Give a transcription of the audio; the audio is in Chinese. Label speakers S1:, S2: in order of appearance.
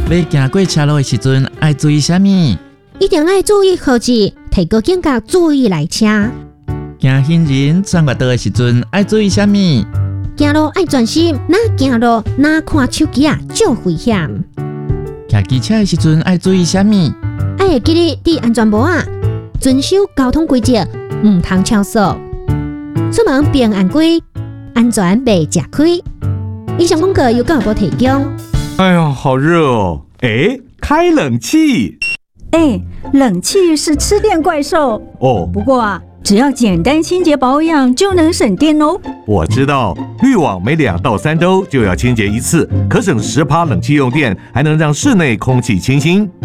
S1: 要行过车路的时阵，爱注意啥物？
S2: 一定要注意号志，提高警觉，注意来车。
S1: 行行人穿越道的时阵，爱注意啥物？
S2: 行路爱专心，哪行路哪看手机啊，足危险。
S1: 骑机车的时阵，爱注意啥物？
S2: 爱会记得戴安全帽啊，遵守交通规则，唔通超速。出门平安归，安全袂吃亏。以上广告由教育部提供。
S3: 哎呀，好热哦！哎，开冷气。
S4: 哎，冷气是吃电怪兽
S3: 哦。
S4: 不过啊，只要简单清洁保养就能省电哦。
S3: 我知道，滤网每2到3周就要清洁一次，可省10%冷气用电，还能让室内空气清新。